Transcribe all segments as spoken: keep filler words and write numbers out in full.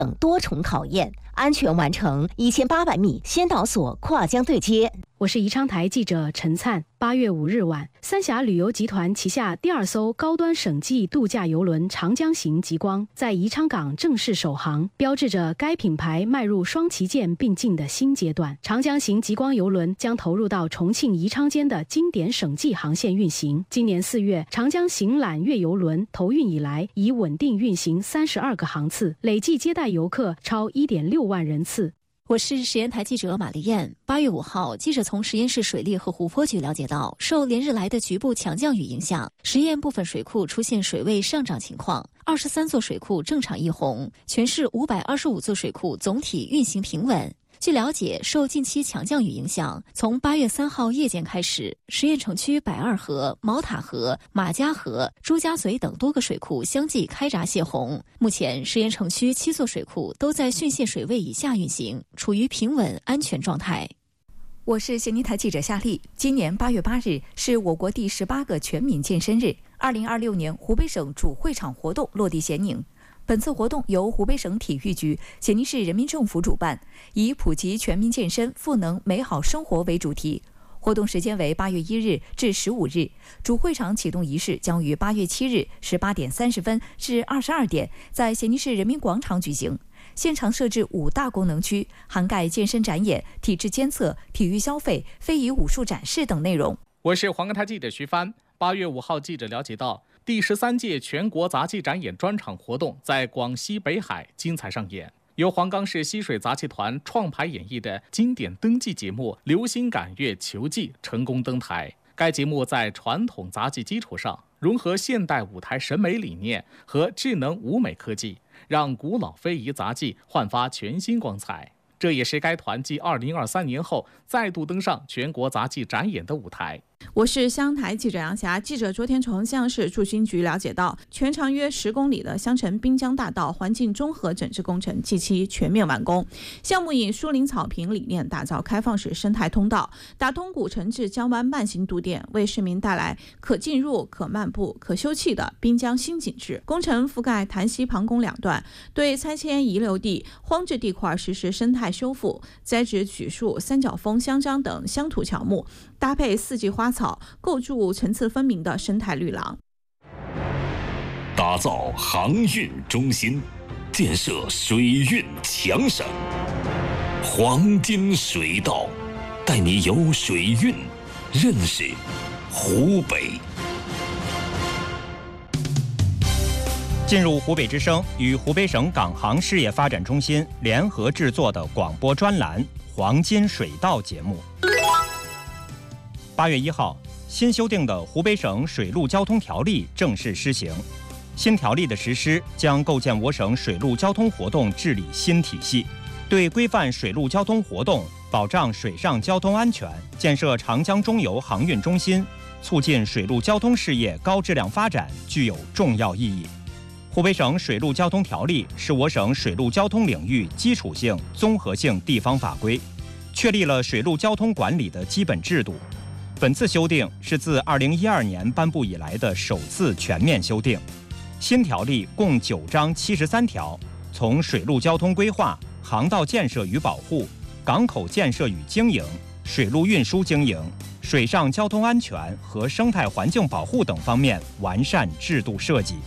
等多重考验，安全完成一千八百米先导索跨江对接。 我是宜昌台记者陈灿。八月五日晚，三峡旅游集团旗下第二艘高端省际度假邮轮长江行极光在宜昌港正式首航，标志着该品牌迈入双旗舰并进的新阶段。长江行极光邮轮将投入到重庆宜昌间的经典省际航线运行。今年四月，长江行揽月邮轮投运以来，已稳定运行三十二个航次，累计接待游客超一点六万人次。 我是实验台记者玛丽燕。八月五号，记者从实验室水利和湖泊局了解到，受连日来的局部强降雨影响，实验部分水库出现水位上涨情况，二十三座水库正常溢洪，全市五百二十五座水库总体运行平稳。据了解，受近期强降雨影响，从八月三号夜间开始，实验城区百二河、毛塔河、马家河、朱家嘴等多个水库相继开闸泄洪。目前，实验城区七座水库都在汛泄水位以下运行，处于平稳安全状态。 我是咸宁台记者夏丽。今年八月八日是我国第十八个全民健身日。二零二六年湖北省主会场活动落地咸宁。本次活动由湖北省体育局、咸宁市人民政府主办，以普及全民健身、赋能美好生活为主题。活动时间为八月一日至十五日，主会场启动仪式将于八月七日十八点三十分至二十二点在咸宁市人民广场举行。现场设置五大功能区，涵盖健身展演、体质监测、体育消费、非遗武术展示等内容。 我是黄冈台记者徐帆。八月五号，记者了解到，第十三届全国杂技展演专场活动在广西北海精彩上演。由黄冈市溪水杂技团创排演绎的经典登记节目《流星赶月求技》成功登台。该节目在传统杂技基础上，融合现代舞台审美理念和智能舞美科技，让古老非遗杂技焕发全新光彩。这也是该团继二零二三年后再度登上全国杂技展演的舞台。 我是湘台记者杨霞。记者昨天从襄阳市住新局了解到，全长约十公里的襄城滨江大道环境综合整治工程近期全面完工。项目以疏林草坪理念打造开放式生态通道，打通古城至江湾慢行渡电，为市民带来可进入、可漫步、可休憩的滨江新景致。工程覆盖潭溪庞公两段，对拆迁遗留地、荒置地块实施生态修复，栽植榉树、三角枫、香樟等乡土乔木，搭配四季花草，构筑层次分明的生态绿廊。 打造航运中心，建设水运强省。黄金水道，带你游水运，认识湖北。 进入湖北之声与湖北省港航事业发展中心联合制作的广播专栏《黄金水道》节目。八月一号，新修订的湖北省水陆交通条例正式施行。新条例的实施将构建我省水陆交通活动治理新体系，对规范水陆交通活动、保障水上交通安全、建设长江中游航运中心、促进水陆交通事业高质量发展具有重要意义。湖北省水陆交通条例是我省水陆交通领域基础性、综合性地方法规，确立了水陆交通管理的基本制度。本次修订是自二零一二年颁布以来的首次全面修订。新条例共九章七十三条，从水陆交通规划、航道建设与保护、港口建设与经营、水陆运输经营、水上交通安全和生态环境保护等方面完善制度设计。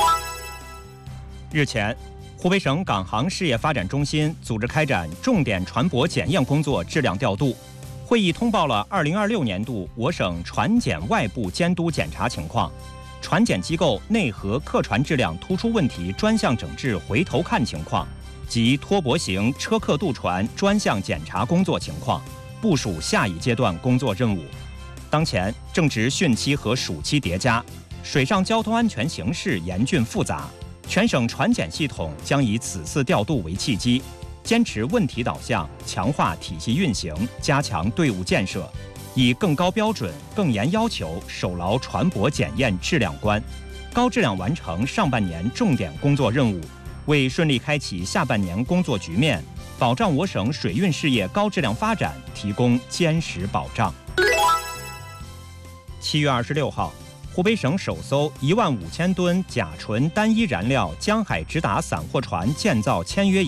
日前，湖北省港航事业发展中心组织开展重点船舶检验工作质量调度。会议通报了二零二六年度我省船检外部监督检查情况，船检机构内河客船质量突出问题专项整治回头看情况及拖驳型车客渡船专项检查工作情况，部署下一阶段工作任务。当前正值汛期和暑期叠加，水上交通安全形势严峻复杂，全省船检系统将以此次调度为契机，坚持问题导向，强化体系运行，加强队伍建设，以更高标准、更严要求守牢船舶检验质量关，高质量完成上半年重点工作任务，为顺利开启下半年工作局面，保障我省水运事业高质量发展提供坚实保障。七月二十六号，湖北省首艘一万五千吨甲醇单一燃料江海直达散货船建造签约